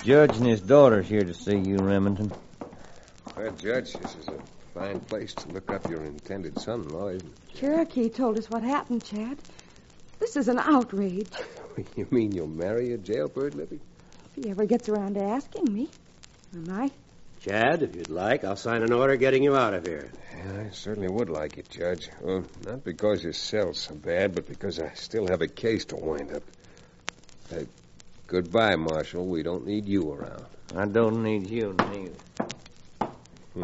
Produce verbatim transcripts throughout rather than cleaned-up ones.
Judge and his daughter's here to see you, Remington. Well, Judge, this is a fine place to look up your intended son-in-law, isn't it? Cherokee told us what happened, Chad. This is an outrage. You mean you'll marry a jailbird, Libby? If he ever gets around to asking me, I might. Chad, if you'd like, I'll sign an order getting you out of here. Yeah, I certainly would like it, Judge. Well, not because your cell's so bad, but because I still have a case to wind up. Uh, goodbye, Marshal. We don't need you around. I don't need you neither. Hmm.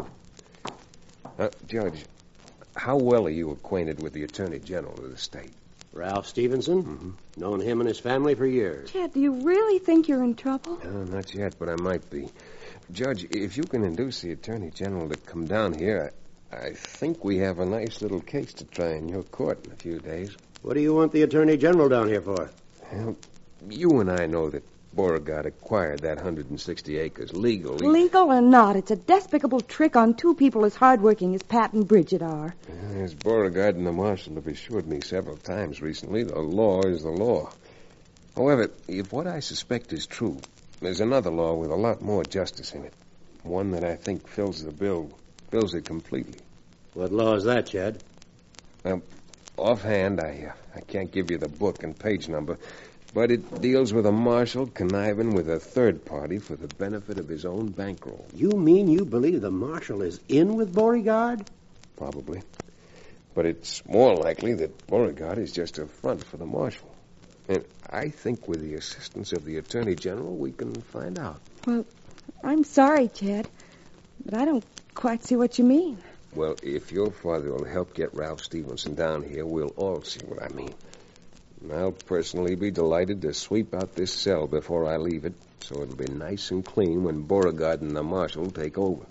Uh, Judge, how well are you acquainted with the Attorney General of the state? Ralph Stevenson? Mm-hmm. Known him and his family for years. Chad, do you really think you're in trouble? No, not yet, but I might be. Judge, if you can induce the Attorney General to come down here, I, I think we have a nice little case to try in your court in a few days. What do you want the Attorney General down here for? Well, you and I know that Beauregard acquired that one hundred sixty acres legally. Legal or not, it's a despicable trick on two people as hardworking as Pat and Bridget are. Uh, as Beauregard and the Marshal have assured me several times recently, the law is the law. However, if what I suspect is true, there's another law with a lot more justice in it. One that I think fills the bill, fills it completely. What law is that, Chad? Well, offhand, I, uh, I can't give you the book and page number, but it deals with a marshal conniving with a third party for the benefit of his own bankroll. You mean you believe the Marshal is in with Beauregard? Probably. But it's more likely that Beauregard is just a front for the marshal. And I think with the assistance of the Attorney General, we can find out. Well, I'm sorry, Chad, but I don't quite see what you mean. Well, if your father will help get Ralph Stevenson down here, we'll all see what I mean. And I'll personally be delighted to sweep out this cell before I leave it, so it'll be nice and clean when Beauregard and the marshal take over.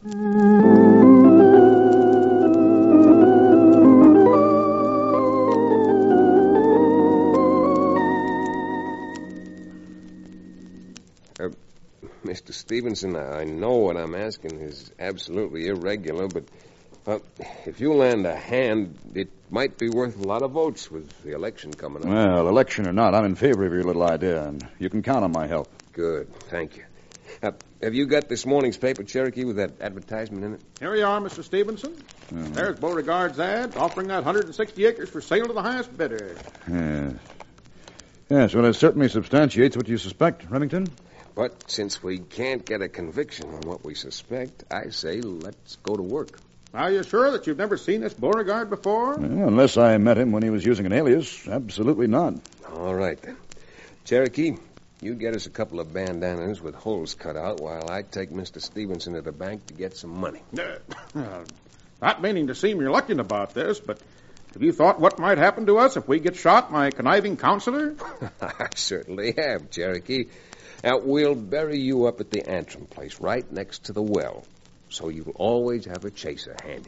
Uh, Mister Stevenson, I know what I'm asking is absolutely irregular, but uh, if you lend a hand, it might be worth a lot of votes with the election coming up. Well, election or not, I'm in favor of your little idea, and you can count on my help. Good, thank you. Uh, have you got this morning's paper, Cherokee, with that advertisement in it? Here we are, Mister Stevenson. Mm-hmm. There's Beauregard's ad offering that one hundred sixty acres for sale to the highest bidder. Yes. Yes, well, it certainly substantiates what you suspect, Remington. But since we can't get a conviction on what we suspect, I say let's go to work. Are you sure that you've never seen this Beauregard before? Well, unless I met him when he was using an alias, absolutely not. All right, then. Cherokee, you get us a couple of bandanas with holes cut out while I take Mister Stevenson to the bank to get some money. Uh, not meaning to seem reluctant about this, but have you thought what might happen to us if we get shot by a conniving counselor? I certainly have, Cherokee. Now, we'll bury you up at the Antrim place, right next to the well, so you'll always have a chaser handy.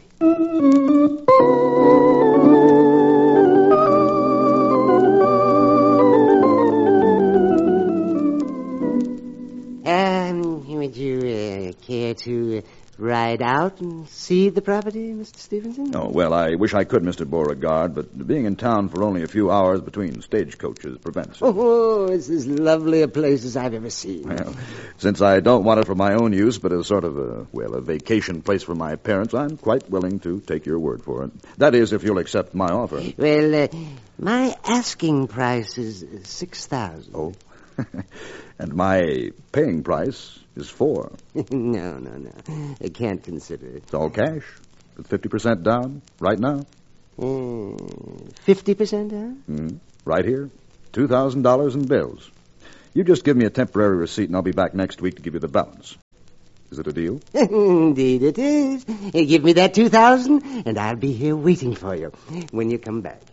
Um, would you uh, care to uh, ride out and see the property, Mister Stevenson? Oh, well, I wish I could, Mister Beauregard, but being in town for only a few hours between stagecoaches prevents it. Oh, it's as lovely a place as I've ever seen. Well, since I don't want it for my own use, but as sort of a, well, a vacation place for my parents, I'm quite willing to take your word for it. That is, if you'll accept my offer. Well, uh, my asking price is six thousand. Oh, and my paying price is four. no, no, no. I can't consider it. It's all cash, with fifty percent down, right now. Fifty percent down? Mm-hmm. Right here, two thousand dollars in bills. You just give me a temporary receipt, and I'll be back next week to give you the balance. Is it a deal? Indeed it is. Give me that two thousand, and I'll be here waiting for you when you come back.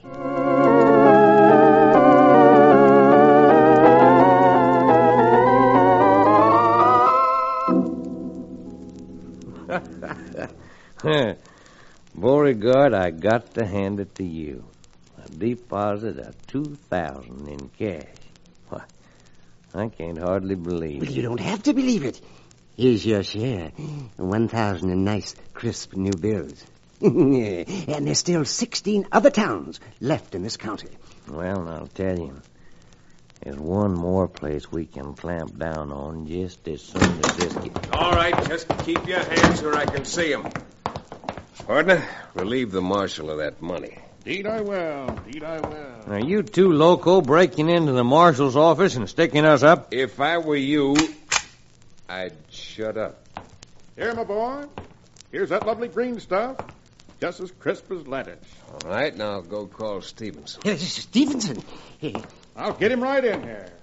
Beauregard, I got to hand it to you. A deposit of two thousand in cash. Why, I can't hardly believe well, it. You don't have to believe it. Here's your share. One thousand in nice, crisp new bills. And there's still sixteen other towns left in this county. Well, I'll tell you. There's one more place we can clamp down on just as soon as this gets... All right, just keep your hands where I can see them. Partner, relieve the marshal of that money. Indeed I will. Indeed I will. Are you two loco breaking into the marshal's office and sticking us up? If I were you, I'd shut up. Here, my boy. Here's that lovely green stuff. Just as crisp as lettuce. All right, now go call Stevenson. Uh, Stevenson. Uh, I'll get him right in here.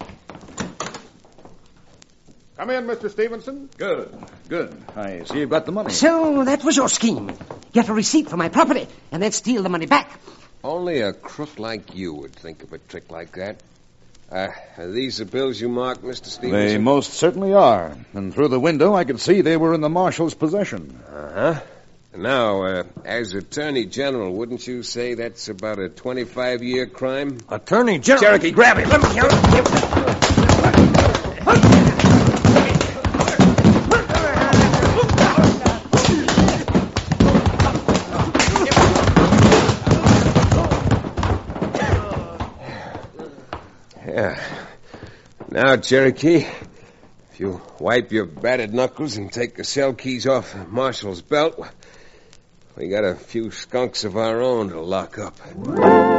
Come in, Mister Stevenson. Good, good. I see you've got the money. So that was your scheme. Get a receipt for my property and then steal the money back. Only a crook like you would think of a trick like that. Uh, are these the bills you marked, Mister Stevenson? They most certainly are. And through the window, I could see they were in the marshal's possession. Uh-huh. Now, uh, as Attorney General, wouldn't you say that's about a twenty-five year crime? Attorney General... Cherokee, grab him! Let me Yeah. Now, Cherokee, if you wipe your battered knuckles and take the cell keys off the marshal's belt, we got a few skunks of our own to lock up.